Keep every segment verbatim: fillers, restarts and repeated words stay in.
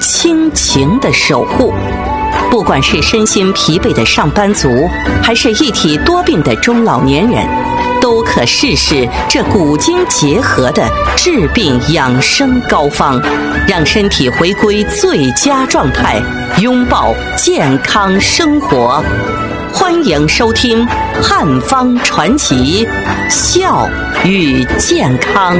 亲情的守护。不管是身心疲惫的上班族，还是一体多病的中老年人，都可试试这古今结合的治病养生膏方，让身体回归最佳状态，拥抱健康生活。欢迎收听《汉方传奇》，笑与健康。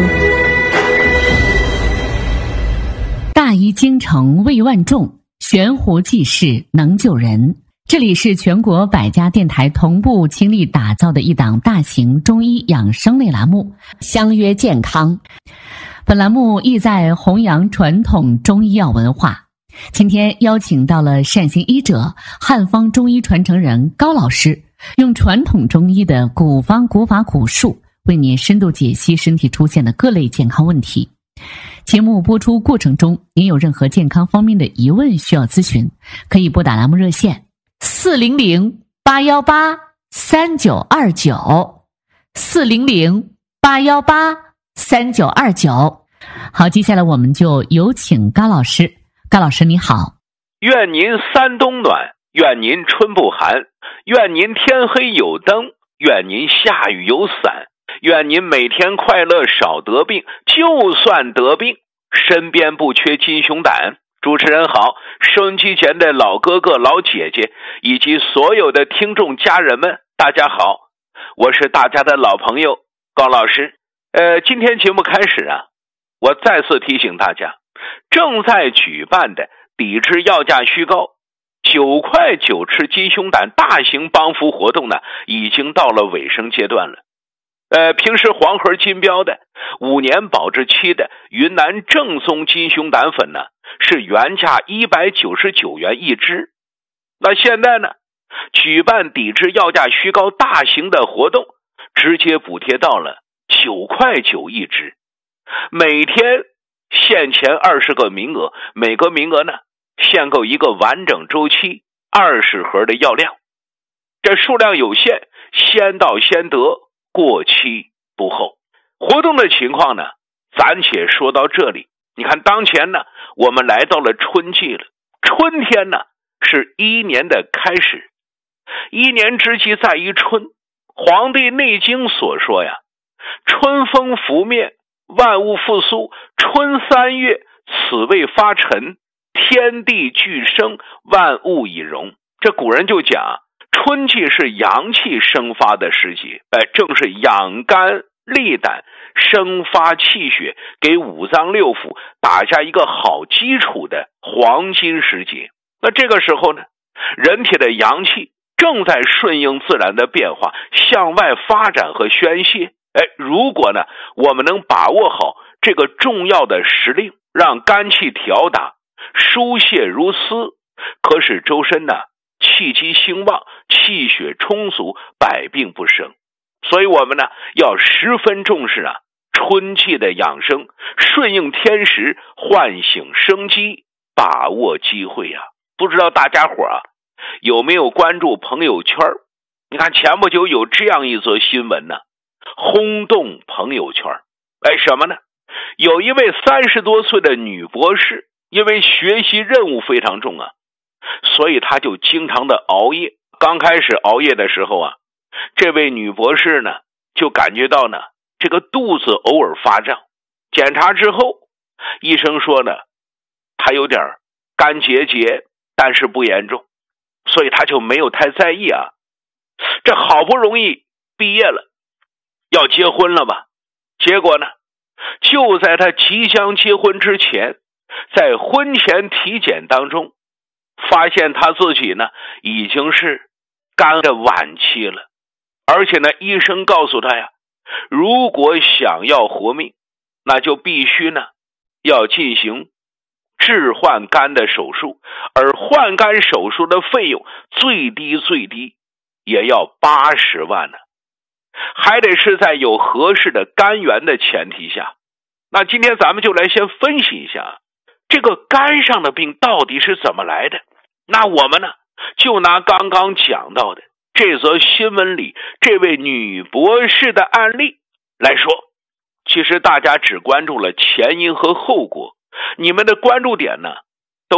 大医精诚为万众，悬壶济世能救人。这里是全国百家电台同步倾力打造的一档大型中医养生类栏目，相约健康。本栏目意在弘扬传统中医药文化。今天邀请到了善行医者、汉方中医传承人高老师，用传统中医的古方古法古术，为您深度解析身体出现的各类健康问题。节目播出过程中，您有任何健康方面的疑问需要咨询，可以拨打栏目热线四零零八一八三九二九四零零八一八三九二九。好，接下来我们就有请高老师。高老师你好。 愿您三冬暖，愿您春不寒，愿您天黑有灯，愿您下雨有伞，愿您每天快乐少得病，就算得病身边不缺金熊胆。主持人好，收音机前的老哥哥老姐姐以及所有的听众家人们，大家好，我是大家的老朋友高老师。呃，今天节目开始啊，我再次提醒大家，正在举办的抵制药价虚高九块九吃金熊胆大型帮扶活动呢，已经到了尾声阶段了。呃，平时黄盒金标的五年保质期的云南正宗金熊胆粉呢，是原价一百九十九元一支。那现在呢，举办抵制药价虚高大型的活动，直接补贴到了九块九一支，每天限前二十个名额，每个名额呢限购一个完整周期二十盒的药量。这数量有限，先到先得，过期不候。活动的情况呢，暂且说到这里。你看当前呢，我们来到了春季了，春天呢是一年的开始，一年之计在于春。黄帝内经所说呀，春风拂面，万物复苏，春三月，此谓发陈，天地俱生，万物以荣。这古人就讲，春季是阳气生发的时节，哎，正是养肝利胆、生发气血，给五脏六腑打下一个好基础的黄金时节。那这个时候呢，人体的阳气正在顺应自然的变化，向外发展和宣泄。哎，如果呢，我们能把握好这个重要的时令，让肝气调达，疏泄如丝，可使周身呢气机兴旺，气血充足，百病不生。所以我们呢要十分重视啊春季的养生，顺应天时，唤醒生机，把握机会啊。不知道大家伙啊有没有关注朋友圈？你看前不久有这样一则新闻呢，轰动朋友圈。哎，什么呢？有一位三十多岁的女博士，因为学习任务非常重啊，所以她就经常的熬夜。刚开始熬夜的时候啊，这位女博士呢就感觉到呢这个肚子偶尔发胀，检查之后医生说呢她有点肝结节，但是不严重，所以她就没有太在意啊。这好不容易毕业了，要结婚了吧，结果呢就在她即将结婚之前，在婚前体检当中发现她自己呢已经是肝的晚期了。而且呢医生告诉她呀，如果想要活命，那就必须呢要进行置换肝的手术，而换肝手术的费用最低最低也要八十万呢，还得是在有合适的肝源的前提下。那今天咱们就来先分析一下这个肝上的病到底是怎么来的。那我们呢就拿刚刚讲到的这则新闻里这位女博士的案例来说。其实大家只关注了前因和后果，你们的关注点呢